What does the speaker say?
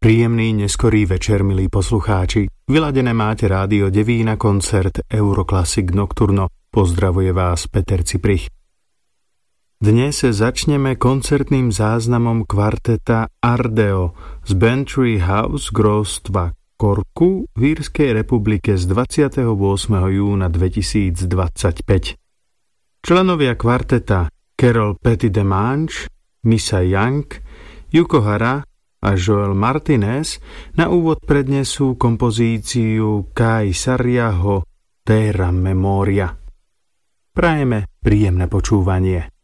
Príjemný neskorý večer, milí poslucháči. Vyladené máte rádio Devína koncert Euroclassic Nocturno. Pozdravuje vás Peter Ciprich. Dnes začneme koncertným záznamom kvarteta Ardeo z Bantry House Grostva Corku v Írskej republike z 28. júna 2025. Členovia kvarteta Carol Petit-Demange, Misa Young, Yuko Hara a Joel Martinez na úvod prednesú kompozíciu Kai Sarriaho Terra Memoria. Prajeme príjemné počúvanie.